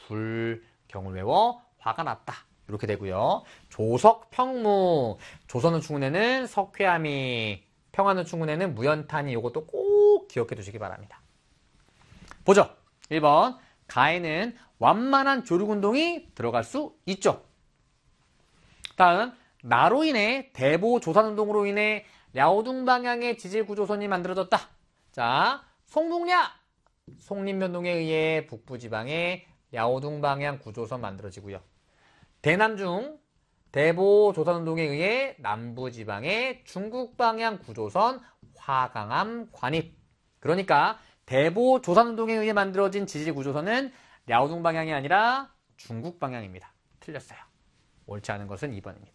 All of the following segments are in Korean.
불경을 외워 화가 났다. 이렇게 되고요. 조석, 평무. 조선의 충운에는 석회암이, 평안의 충운에는 무연탄이. 이것도 꼭 기억해 두시기 바랍니다. 보죠. 1번. 가에는 완만한 조륙운동이 들어갈 수 있죠. 다음. 나로 인해 대보 조산운동으로 인해 랴오둥 방향의 지질구조선이 만들어졌다. 자, 송북랴. 송림변동에 의해 북부지방에 랴오둥 방향 구조선 만들어지고요. 대남중 대보 조선운동에 의해 남부지방에 중국 방향 구조선 화강암 관입. 그러니까 대보 조선운동에 의해 만들어진 지질구조선은 랴오둥 방향이 아니라 중국 방향입니다. 틀렸어요. 옳지 않은 것은 2번입니다.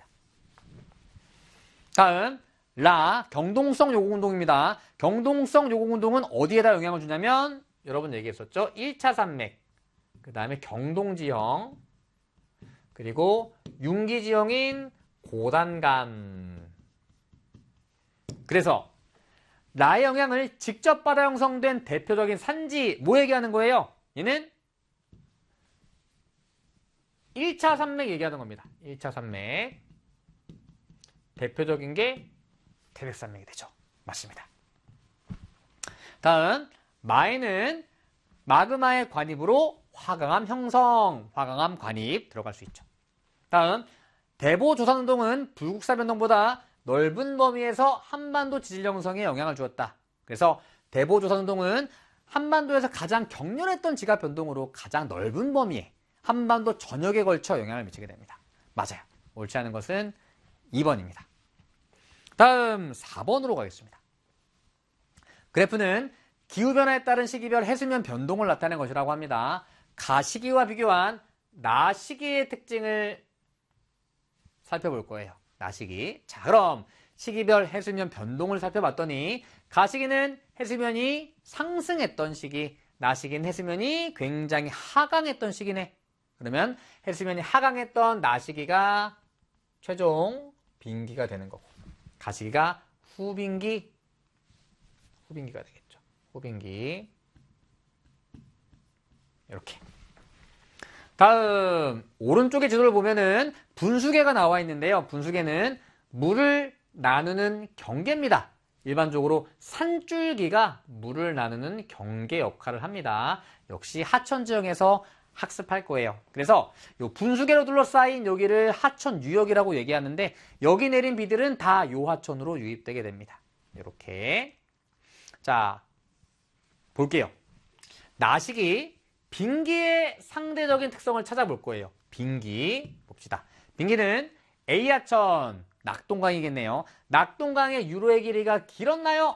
다음 라 경동성 요공운동입니다. 경동성 요공운동은 어디에다 영향을 주냐면 여러분 얘기했었죠. 1차 산맥, 그 다음에 경동지형, 그리고 융기지형인 고단감. 그래서 라의 영향을 직접 받아 형성된 대표적인 산지 뭐 얘기하는 거예요? 얘는 1차 산맥 얘기하는 겁니다. 1차 산맥. 대표적인 게 태백산맥이 되죠. 맞습니다. 다음 마에는 마그마의 관입으로 화강암 형성, 화강암 관입 들어갈 수 있죠. 다음 대보 조선운동은 불국사 변동보다 넓은 범위에서 한반도 지질 형성에 영향을 주었다. 그래서 대보 조선운동은 한반도에서 가장 격렬했던 지각 변동으로 가장 넓은 범위에 한반도 전역에 걸쳐 영향을 미치게 됩니다. 맞아요. 옳지 않은 것은 2번입니다. 다음 4번으로 가겠습니다. 그래프는 기후변화에 따른 시기별 해수면 변동을 나타낸 것이라고 합니다. 가시기와 비교한 나시기의 특징을 살펴볼 거예요. 나시기. 자, 그럼 시기별 해수면 변동을 살펴봤더니 가시기는 해수면이 상승했던 시기, 나시기는 해수면이 굉장히 하강했던 시기네. 그러면 해수면이 하강했던 나시기가 최종 빙기가 되는 거고 가시기가 후빙기가 되겠죠. 후빙기. 이렇게. 다음 오른쪽의 지도를 보면은 분수계가 나와 있는데요. 분수계는 물을 나누는 경계입니다. 일반적으로 산줄기가 물을 나누는 경계 역할을 합니다. 역시 하천지형에서 학습할 거예요. 그래서 요 분수계로 둘러싸인 여기를 하천 유역이라고 얘기하는데 여기 내린 비들은 다 요 하천으로 유입되게 됩니다. 이렇게. 자, 볼게요. 나시기 빙기의 상대적인 특성을 찾아볼 거예요. 빙기 봅시다. 빙기는 A하천 낙동강이겠네요. 낙동강의 유로의 길이가 길었나요?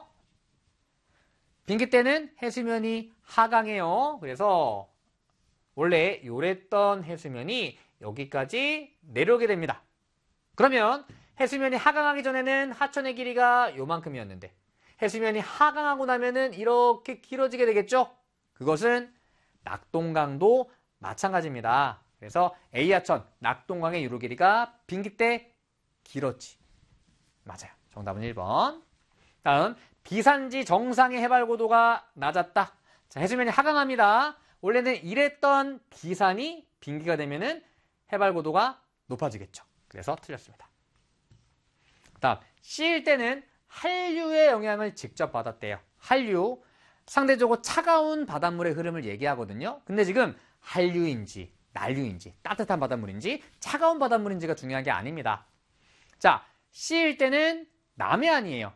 빙기 때는 해수면이 하강해요. 그래서 원래 요랬던 해수면이 여기까지 내려오게 됩니다. 그러면 해수면이 하강하기 전에는 하천의 길이가 요만큼이었는데 해수면이 하강하고 나면은 이렇게 길어지게 되겠죠? 그것은 낙동강도 마찬가지입니다. 그래서 A하천 낙동강의 유로 길이가 빙기 때 길었지. 맞아요. 정답은 1번. 다음 비산지 정상의 해발고도가 낮았다. 자, 해수면이 하강합니다. 원래는 이랬던 비산이 빙기가 되면은 해발고도가 높아지겠죠. 그래서 틀렸습니다. 다음 C일 때는 한류의 영향을 직접 받았대요. 한류. 상대적으로 차가운 바닷물의 흐름을 얘기하거든요. 근데 지금 한류인지 난류인지 따뜻한 바닷물인지 차가운 바닷물인지가 중요한 게 아닙니다. 자, C일 때는 남해안이에요.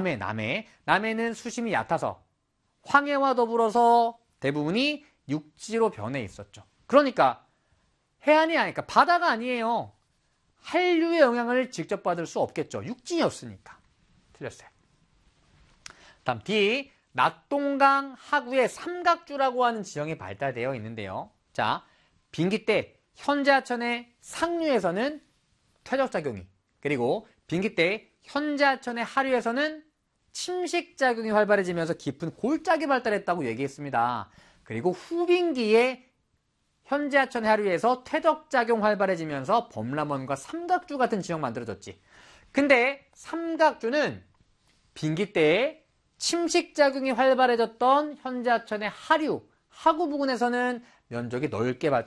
남해는 수심이 얕아서 황해와 더불어서 대부분이 육지로 변해 있었죠. 그러니까 해안이 아니니까 바다가 아니에요. 한류의 영향을 직접 받을 수 없겠죠. 육지였으니까. 틀렸어요. 다음 D. 낙동강 하구에 삼각주라고 하는 지형이 발달되어 있는데요. 자, 빙기 때 현재 하천의 상류에서는 퇴적작용이, 그리고 빙기 때 현재 하천의 하류에서는 침식작용이 활발해지면서 깊은 골짜기 발달했다고 얘기했습니다. 그리고 후빙기에 현재 하천의 하류에서 퇴적작용 활발해지면서 범람원과 삼각주 같은 지형 만들어졌지. 근데 삼각주는 빙기 때에 침식작용이 활발해졌던 현재 하천의 하류, 하구 부근에서는 면적이 넓게